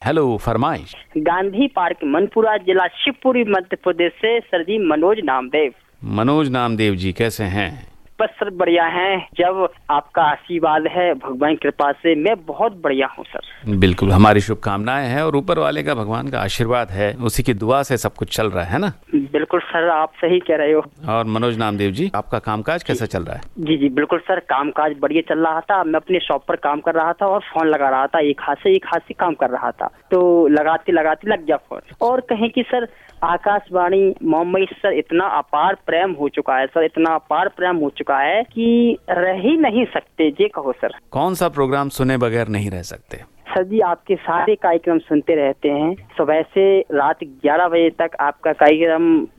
Hello, फरमाइश। Gandhi park, Manpura, जिला शिवपुरी, मध्य प्रदेश से सर जी मनोज नामदेव। मनोज नामदेव जी, कैसे हैं? बस सर बढ़िया हैं। जब आपका आशीर्वाद है भगवान कृपा से मैं बहुत बढ़िया हूँ सर। बिल्कुल, हमारी शुभकामनाएं हैं और ऊपर वाले का, भगवान का आशीर्वाद है, उसी की दुआ से सब कुछ चल रहा है ना? बिल्कुल सर, आप सही कह रहे हो। और मनोज नामदेव जी, आपका कामकाज कैसा चल रहा है? जी जी बिल्कुल सर, कामकाज बढ़िया चल रहा था। मैं अपने शॉप पर काम कर रहा था और फोन लगा रहा था, एक हाथ से काम कर रहा था, तो लगाते लगाते लग गया फोन। और कहें कि सर आकाशवाणी मुंबई सर इतना अपार प्रेम हो चुका है सर, इतना अपार प्रेम हो चुका है कि रह ही नहीं सकते। जे कहो सर, कौन सा प्रोग्राम सुने बगैर नहीं रह सकते? सर जी आपके सारे कार्यक्रम सुनते रहते हैं। सुबह से रात 11 बजे तक आपका कार्यक्रम